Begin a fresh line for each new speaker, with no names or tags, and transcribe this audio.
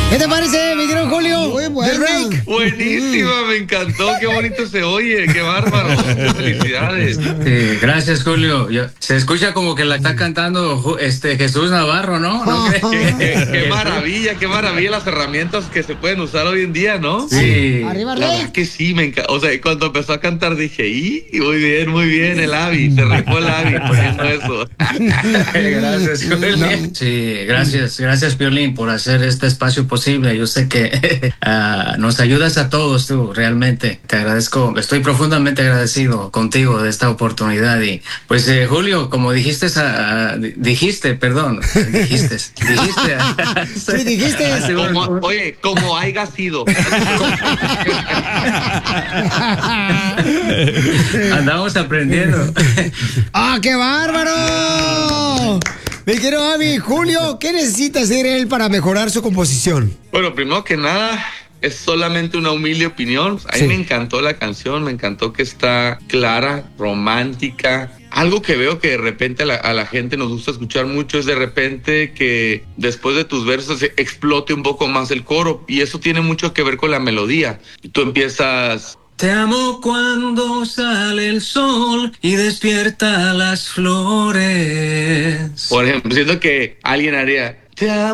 ¿Qué te parece, mi querido Julio?
Muy buena.
Buenísima, me encantó, qué bonito se oye, qué bárbaro. Felicidades.
Sí, gracias, Julio. Se escucha como que la está cantando Jesús Navarro, ¿no? ¿No crees?
Qué maravilla las herramientas que se pueden usar hoy en día, ¿no?
Sí.
Arriba,
La
Rey.
verdad que sí, me encanta. O sea, cuando empezó a cantar dije, muy bien, el Avi, se rifó el Avi poniendo eso.
Gracias, Julio. Sí, gracias, Piolín, por hacer este espacio posible. Yo sé que nos ayudas a todos tú, realmente. Te agradezco, estoy profundamente agradecido contigo de esta oportunidad. Y pues, Julio, como dijiste.
Sí, dijiste.
Como haya sido.
Andamos aprendiendo.
¡Ah, qué bárbaro! Mi querido Avi, Julio, ¿qué necesita hacer él para mejorar su composición?
Bueno, primero que nada, es solamente una humilde opinión. A mí
Sí.
me encantó la canción, me encantó que está clara, romántica. Algo que veo que de repente a la gente nos gusta escuchar mucho es de repente que después de tus versos explote un poco más el coro. Y eso tiene mucho que ver con la melodía. Y tú empiezas...
Te amo cuando sale el sol y despierta las flores.
Por ejemplo, siento que alguien haría... Te amo